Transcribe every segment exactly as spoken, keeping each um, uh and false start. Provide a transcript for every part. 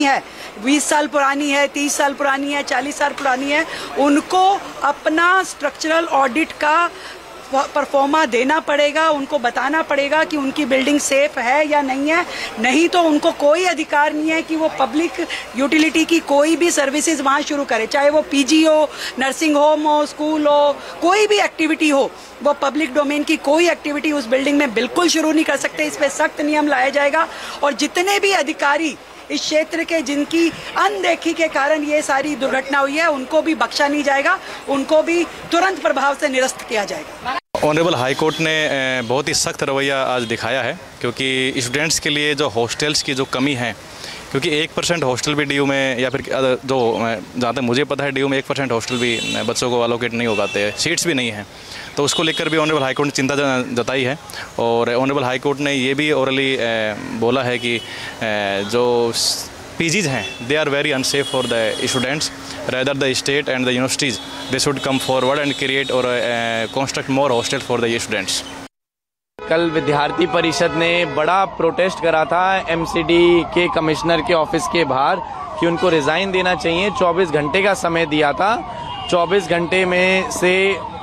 है, बीस साल पुरानी है, तीस साल पुरानी है, चालीस साल पुरानी है, उनको अपना स्ट्रक्चरल ऑडिट का परफॉर्मा देना पड़ेगा, उनको बताना पड़ेगा कि उनकी बिल्डिंग सेफ है या नहीं है। नहीं तो उनको कोई अधिकार नहीं है कि वो पब्लिक यूटिलिटी की कोई भी सर्विसेज वहाँ शुरू करे, चाहे वो पीजी हो, नर्सिंग होम हो, स्कूल हो, कोई भी एक्टिविटी हो, वो पब्लिक डोमेन की कोई एक्टिविटी उस बिल्डिंग में बिल्कुल शुरू नहीं कर सकते। इस पर सख्त नियम लाया जाएगा और जितने भी अधिकारी इस क्षेत्र के जिनकी अनदेखी के कारण ये सारी दुर्घटना हुई है उनको भी बख्शा नहीं जाएगा, उनको भी तुरंत प्रभाव से निरस्त किया जाएगा। ऑनरेबल हाई कोर्ट ने बहुत ही सख्त रवैया आज दिखाया है, क्योंकि स्टूडेंट्स के लिए जो हॉस्टल्स की जो कमी है, क्योंकि एक परसेंट हॉस्टल भी डी यू में या फिर जो जहाँ तक मुझे पता है डी यू में एक परसेंट हॉस्टल भी बच्चों को अलोकेट नहीं हो पाते हैं, सीट्स भी नहीं हैं, तो उसको लेकर भी ऑनरेबल हाई कोर्ट ने चिंता जताई है। और ऑनरेबल हाई कोर्ट ने ये भी ओरली बोला है कि जो पीजीज हैं they are very unsafe for the students, rather the state and the universities they should come forward and create और construct more hostel for the students. कल विद्यार्थी परिषद ने बड़ा प्रोटेस्ट करा था एमसीडी के कमिश्नर के ऑफिस के बाहर कि उनको रिज़ाइन देना चाहिए। चौबीस घंटे का समय दिया था, चौबीस घंटे में से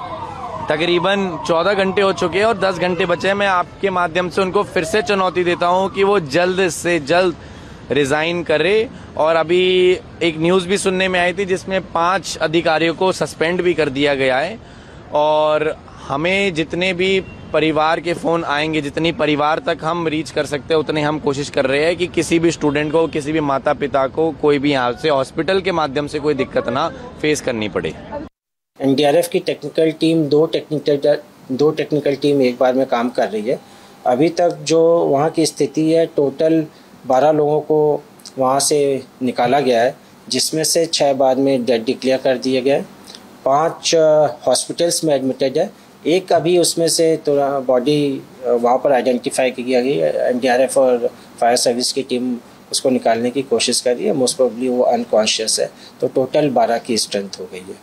तकरीबन चौदह घंटे हो चुके हैं और दस घंटे बचे हैं। मैं आपके माध्यम से उनको फिर से चुनौती देता हूं कि वो जल्द से जल्द रिज़ाइन करे। और अभी एक न्यूज़ भी सुनने में आई थी जिसमें पांच अधिकारियों को सस्पेंड भी कर दिया गया है। और हमें जितने भी परिवार के फ़ोन आएंगे, जितनी परिवार तक हम रीच कर सकते हैं उतनी हम कोशिश कर रहे हैं कि किसी भी स्टूडेंट को, किसी भी माता पिता को कोई भी यहाँ से हॉस्पिटल के माध्यम से कोई दिक्कत ना फेस करनी पड़े। एनडीआरएफ की टेक्निकल टीम दो टेक्निकल दो टेक्निकल टीम एक बार में काम कर रही है। अभी तक जो वहाँ की स्थिति है, टोटल बारह लोगों को वहाँ से निकाला गया है, जिसमें से छः बाद में डेड डिक्लेयर कर दिए गए, पांच हॉस्पिटल्स में एडमिटेड है, एक अभी उसमें से थोड़ा बॉडी वहाँ पर आइडेंटिफाई की गई है। एनडीआरएफ और फायर सर्विस की टीम उसको निकालने की कोशिश कर रही है, मोस्ट प्रोबेबली वो अनकॉन्शियस है, तो टोटल बारह की स्ट्रेंथ हो गई है।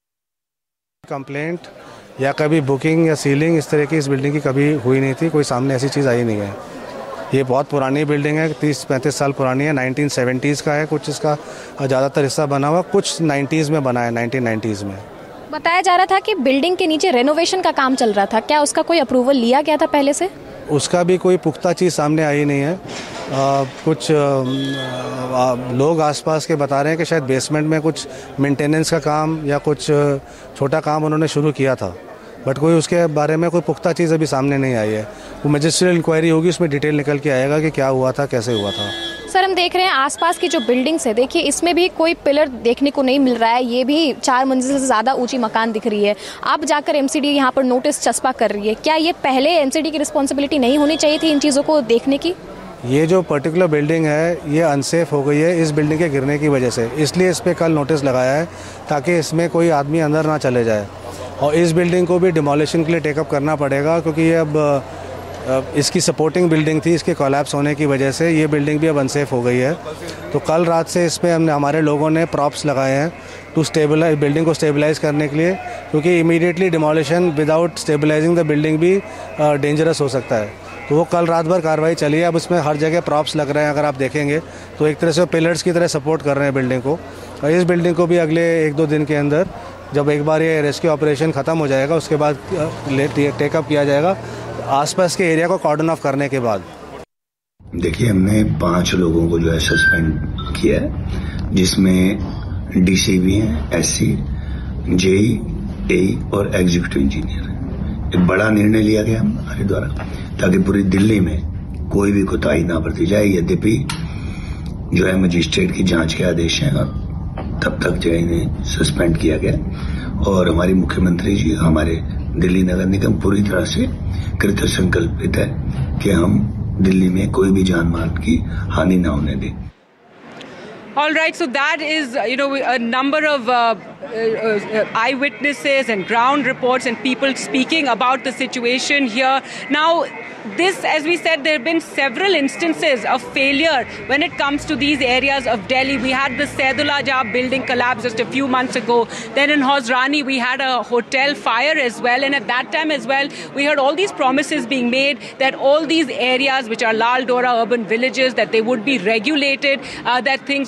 कंप्लेंट या कभी बुकिंग या सीलिंग इस तरह की इस बिल्डिंग की कभी हुई नहीं थी, कोई सामने ऐसी चीज़ आई नहीं है। ये बहुत पुरानी बिल्डिंग है, तीस पैंतीस साल पुरानी है, नाइनटीन सेवेंटीज़ का है, कुछ इसका ज़्यादातर हिस्सा बना हुआ, कुछ नाइन्टीज़ में बना है, नाइनटीन नाइन्टीज़ में। बताया जा रहा था कि बिल्डिंग के नीचे रेनोवेशन का काम चल रहा था, क्या उसका कोई अप्रूवल लिया गया था पहले से? उसका भी कोई पुख्ता चीज़ सामने आई नहीं है। आ, कुछ आ, आ, लोग आसपास के बता रहे हैं कि शायद बेसमेंट में कुछ मेंटेनेंस का काम या कुछ छोटा काम उन्होंने शुरू किया था, बट कोई उसके बारे में कोई पुख्ता चीज़ अभी सामने नहीं आई है। वो मजिस्ट्रियल इंक्वायरी होगी, उसमें डिटेल निकल के आएगा कि क्या हुआ था, कैसे हुआ था। सर, हम देख रहे हैं आसपास की जो बिल्डिंग्स है, देखिए इसमें भी कोई पिलर देखने को नहीं मिल रहा है, ये भी चार मंजिल से ज़्यादा ऊंची मकान दिख रही है। अब जाकर एमसीडी यहाँ पर नोटिस चस्पा कर रही है, क्या ये पहले एमसीडी की रिस्पॉन्सिबिलिटी नहीं होनी चाहिए थी इन चीज़ों को देखने की? ये जो पर्टिकुलर बिल्डिंग है ये अनसेफ हो गई है इस बिल्डिंग के गिरने की वजह से, इसलिए इस पर कल नोटिस लगाया है ताकि इसमें कोई आदमी अंदर ना चले जाए। और इस बिल्डिंग को भी डिमोलिशन के लिए टेकअप करना पड़ेगा, क्योंकि ये अब इसकी सपोर्टिंग बिल्डिंग थी, इसके कोलैप्स होने की वजह से ये बिल्डिंग भी अब अनसेफ हो गई है। तो कल रात से इसमें हमने हमारे लोगों ने प्रॉप्स लगाए हैं टू स्टेबलाइज बिल्डिंग को स्टेबलाइज करने के लिए, क्योंकि immediately demolition without stabilising the building भी डेंजरस हो सकता है। तो वो कल रात भर कार्रवाई चली है। अब उसमें हर जगह प्रॉप्स लग रहे हैं, अगर आप देखेंगे तो एक तरह से पिलर्स की तरह सपोर्ट कर रहे हैं बिल्डिंग को। और इस बिल्डिंग को भी अगले एक दो दिन के अंदर, जब एक बार ये रेस्क्यू ऑपरेशन ख़त्म हो जाएगा, उसके बाद टेकअप किया जाएगा आसपास के एरिया को कॉर्डन ऑफ करने के बाद। देखिए, हमने पांच लोगों को जो है सस्पेंड किया है, जिसमें डीसी भी हैं, एससी, जेई, एई और एग्जीक्यूटिव इंजीनियर। एक बड़ा निर्णय लिया गया हमारे द्वारा ताकि पूरी दिल्ली में कोई भी कोताही ना बरती जाए। यद्यपि जो है मजिस्ट्रेट की जांच के आदेश हैं और तब तक जो है इन्हें सस्पेंड किया गया। और हमारी मुख्यमंत्री जी, हमारे दिल्ली नगर निगम पूरी तरह से कृत संकल्पित है कि हम दिल्ली में कोई भी जान माल की हानि ना होने दें। All right, so that is, you know, a number of uh, uh, eyewitnesses and ground reports and people speaking about the situation here. Now, this, as we said, there have been several instances of failure when it comes to these areas of Delhi. We had the Saidullah Jah building collapse just a few months ago. Then in Hosrani, we had a hotel fire as well. And at that time as well, we heard all these promises being made that all these areas, which are Lal Dora urban villages, that they would be regulated, uh, that things